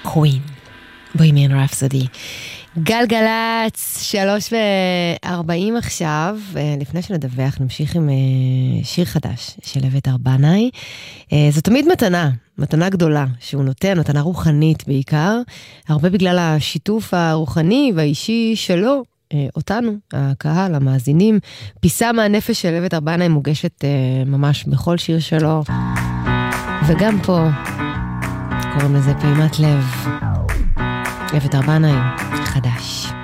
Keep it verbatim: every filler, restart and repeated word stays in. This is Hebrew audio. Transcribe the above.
קווין, בוהמיאן רפסודי. גלגלץ, שלוש וארבעים עכשיו, לפני שנדווח נמשיך עם שיר חדש של אביתר בנאי. זו תמיד מתנה, מתנה גדולה שהוא נותן, מתנה רוחנית בעיקר, הרבה בגלל השיתוף הרוחני והאישי שלו, אותנו, הקהל, המאזינים. פיסה מהנפש של אביתר בנאי מוגשת ממש בכל שיר שלו, וגם פה קוראים לזה פעימת לב. אביתר בנאי חדש.